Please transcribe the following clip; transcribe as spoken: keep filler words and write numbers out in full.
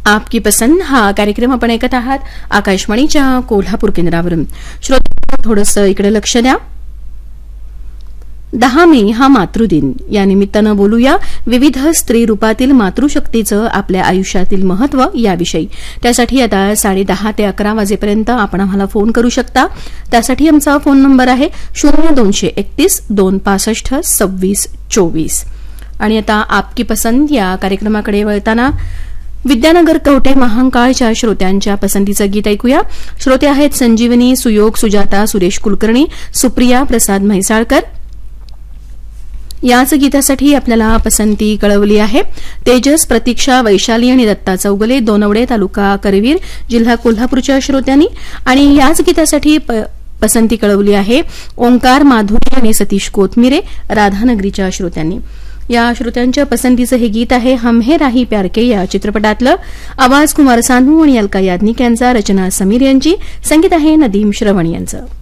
आपकी पसंद हा कार्यक्रम आपण ऐकत आहात आकाशवाणीच्या कोल्हापूर केंद्रावरून. श्रोते थोडंसं इकडे लक्ष द्या. दहा मे हा मातृदिन. या निमित्तानं बोलूया विविध स्त्री रूपातील मातृशक्तीचं आपल्या आयुष्यातील महत्व याविषयी. त्यासाठी आता साडे दहा ते अकरा वाजेपर्यंत आपण आम्हाला फोन करू शकता. त्यासाठी आमचा फोन नंबर आहे शून्य दोनशे एकतीस दोन पासष्ट सव्वीस चोवीस. आणि आता आपकी पसंद या कार्यक्रमाकडे वळताना विद्यानगर कवठे महांकाळच्या श्रोत्यांच्या पसंतीचं गीत ऐकूया. श्रोते आहेत संजीवनी, सुयोग, सुजाता, सुरेश कुलकर्णी, सुप्रिया, प्रसाद म्हैसाळकर. याच गीतासाठी आपल्याला पसंती कळवली आहे तेजस, प्रतीक्षा, वैशाली आणि दत्ता चौगले, दोनवडे, तालुका करवीर, जिल्हा कोल्हापूरच्या श्रोत्यांनी. आणि याच गीतासाठी पसंती कळवली आहे ओंकार माधुरी आणि सतीश कोथमिरे, राधानगरीच्या श्रोत्यांनी. या श्रोत्यांच्या पसंतीचं हे गीत आहे हम हे राही प्यार के या चित्रपटातलं. आवाज कुमार सानू आणि अलका याज्ञिक यांचा, रचना समीर यांची, संगीत आहे नदीम श्रवण यांचं.